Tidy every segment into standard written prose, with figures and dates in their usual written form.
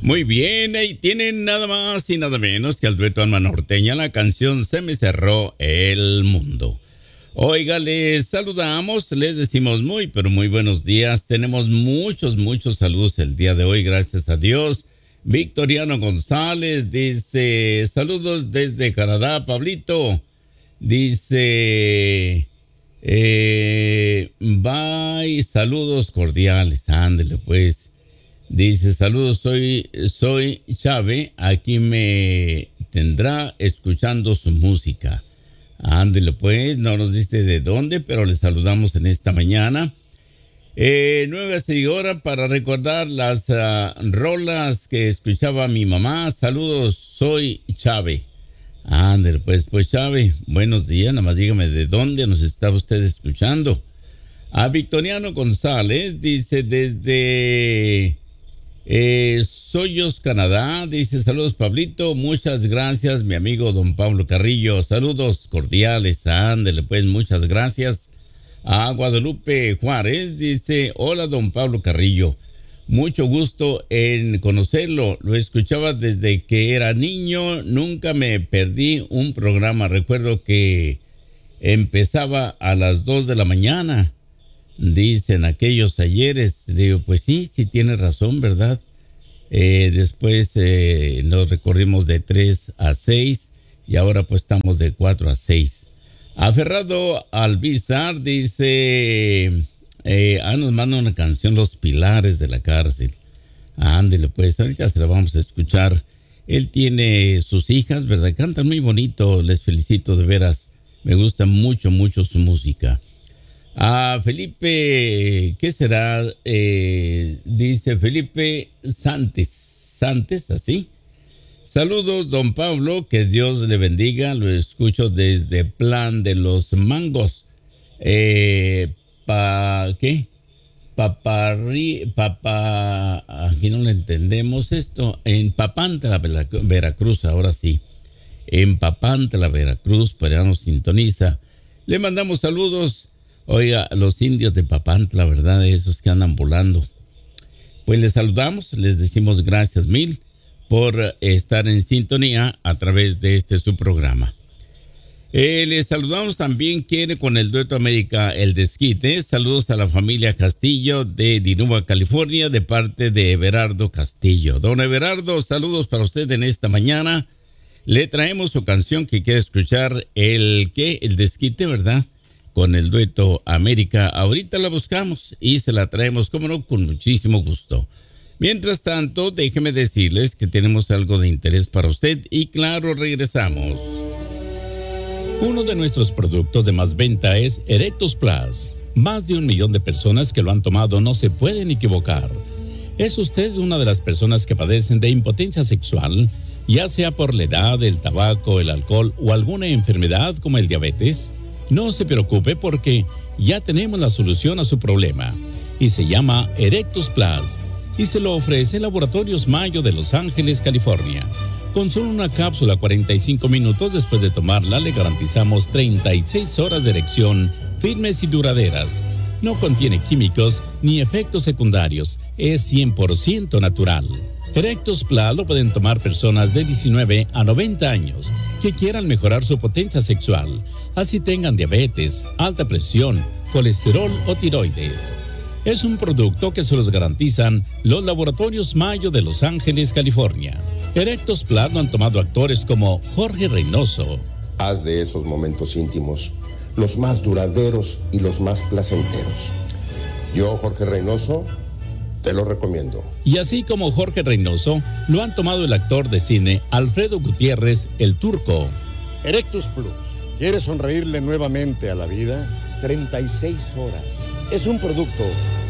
Muy bien, ahí tienen nada más y nada menos que al dueto Alma Norteña, la canción Se me cerró el mundo. Oiga, les saludamos, les decimos muy, pero muy buenos días. Tenemos muchos saludos el día de hoy, gracias a Dios. Victoriano González dice, saludos desde Canadá, Pablito. Dice, bye, saludos cordiales, ándele pues. Dice, saludos, soy Chave, aquí me tendrá escuchando su música. Ándele pues, no nos dice de dónde, pero le saludamos en esta mañana. Nueva seguidora para recordar las rolas que escuchaba mi mamá. Saludos, soy Chave. Ándele pues Chave, buenos días, nada más dígame de dónde nos está usted escuchando. A Victoriano González dice desde Soyos, Canadá, dice saludos Pablito, muchas gracias mi amigo don Pablo Carrillo, saludos cordiales, ándele pues, muchas gracias. A Guadalupe Juárez dice, hola don Pablo Carrillo, mucho gusto en conocerlo, lo escuchaba desde que era niño, nunca me perdí un programa, recuerdo que empezaba a las 2 de la mañana. Dicen aquellos ayeres, digo, pues sí tiene razón, ¿verdad? Después nos recorrimos de 3 a 6 y ahora pues estamos de 4 a 6. Aferrado Albizar dice, nos manda una canción, Los Pilares de la Cárcel. Ándele pues, ahorita se la vamos a escuchar. Él tiene sus hijas, ¿verdad? Cantan muy bonito, les felicito de veras, me gusta mucho su música. A Felipe, ¿qué será? Dice Felipe Santes, así. Saludos, don Pablo, que Dios le bendiga. Lo escucho desde Plan de los Mangos. ¿Qué? Aquí no le entendemos esto. En Papantla, Veracruz, ahora sí. En Papantla, Veracruz, para allá nos sintoniza. Le mandamos saludos. Oiga, los indios de Papantla, ¿verdad? Esos que andan volando. Pues les saludamos, les decimos gracias mil por estar en sintonía a través de su programa. Les saludamos también, quiere con el dueto América El Desquite. Saludos a la familia Castillo de Dinuba, California, de parte de Everardo Castillo. Don Everardo, saludos para usted en esta mañana. Le traemos su canción que quiere escuchar, El Desquite, ¿verdad? Con el dueto América. Ahorita la buscamos y se la traemos, como no, con muchísimo gusto. Mientras tanto, déjeme decirles que tenemos algo de interés para usted y claro, regresamos. Uno de nuestros productos de más venta es Erectus Plus. Más de 1 millón de personas que lo han tomado no se pueden equivocar. ¿Es usted una de las personas que padecen de impotencia sexual, ya sea por la edad, el tabaco, el alcohol o alguna enfermedad como el diabetes? No se preocupe porque ya tenemos la solución a su problema y se llama Erectus Plus y se lo ofrece Laboratorios Mayo de Los Ángeles, California. Con solo una cápsula 45 minutos después de tomarla le garantizamos 36 horas de erección firmes y duraderas. No contiene químicos ni efectos secundarios, es 100% natural. Erectus Plus lo pueden tomar personas de 19 a 90 años que quieran mejorar su potencia sexual, así tengan diabetes, alta presión, colesterol o tiroides. Es un producto que se los garantizan los Laboratorios Mayo de Los Ángeles, California. Erectus Plus lo han tomado actores como Jorge Reynoso. Haz de esos momentos íntimos los más duraderos y los más placenteros. Yo, Jorge Reynoso, te lo recomiendo. Y así como Jorge Reynoso, lo han tomado el actor de cine Alfredo Gutiérrez, el Turco. Erectus Plus. ¿Quieres sonreírle nuevamente a la vida? 36 horas. Es un producto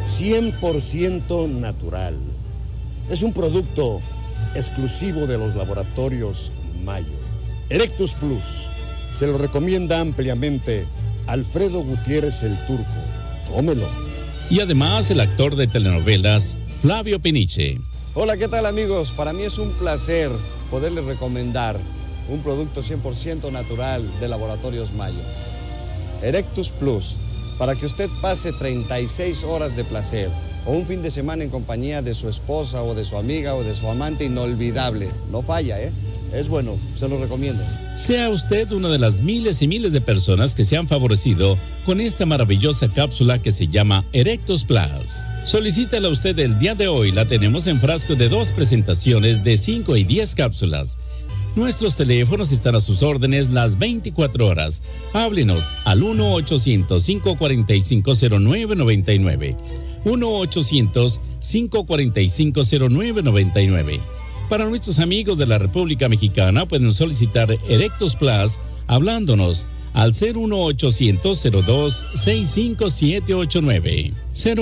100% natural. Es un producto exclusivo de los Laboratorios Mayo. Erectus Plus. Se lo recomienda ampliamente Alfredo Gutiérrez, el Turco. Tómelo. Y además el actor de telenovelas Flavio Peniche. Hola, ¿qué tal amigos? Para mí es un placer poderles recomendar un producto 100% natural de Laboratorios Mayo. Erectus Plus, para que usted pase 36 horas de placer, o un fin de semana en compañía de su esposa o de su amiga o de su amante, inolvidable. No falla, ¿eh? Es bueno, se lo recomiendo. Sea usted una de las miles y miles de personas que se han favorecido con esta maravillosa cápsula que se llama Erectus Plus. Solicítala usted el día de hoy, la tenemos en frasco de 2 presentaciones de 5 y 10 cápsulas. Nuestros teléfonos están a sus órdenes las 24 horas. Háblenos al 1-800-545-0999. 1-800-545-0999. Para nuestros amigos de la República Mexicana pueden solicitar Erectus Plus hablándonos al 01800-02-65789.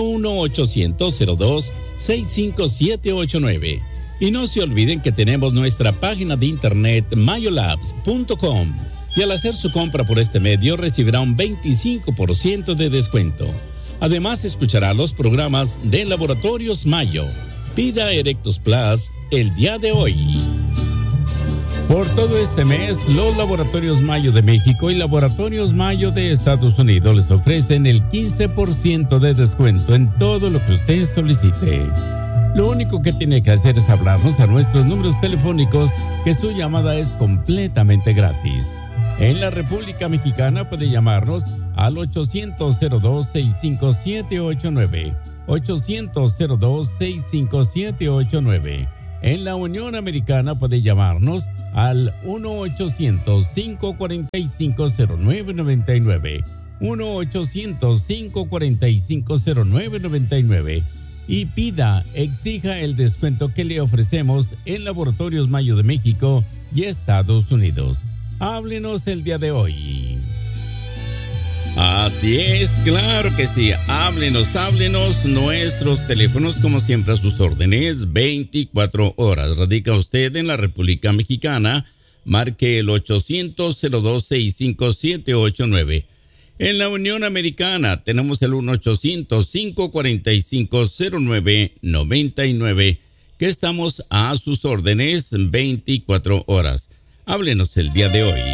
01800-02-65789. Y no se olviden que tenemos nuestra página de internet mayolabs.com y al hacer su compra por este medio recibirá un 25% de descuento. Además escuchará los programas de Laboratorios Mayo. Pida Erectus Plus el día de hoy. Por todo este mes, los Laboratorios Mayo de México y Laboratorios Mayo de Estados Unidos les ofrecen el 15% de descuento en todo lo que usted solicite. Lo único que tiene que hacer es hablarnos a nuestros números telefónicos, que su llamada es completamente gratis. En la República Mexicana puede llamarnos al 800-02-65789, 800-02-65789. En la Unión Americana puede llamarnos al 1-800-545-0999, 1-800-545-0999. Y exija el descuento que le ofrecemos en Laboratorios Mayo de México y Estados Unidos. Háblenos el día de hoy. Así es, claro que sí. Háblenos. Nuestros teléfonos, como siempre, a sus órdenes, 24 horas. Radica usted en la República Mexicana, marque el 800-02-65789. En la Unión Americana tenemos el 1-800-545-0999, que estamos a sus órdenes 24 horas. Háblenos el día de hoy.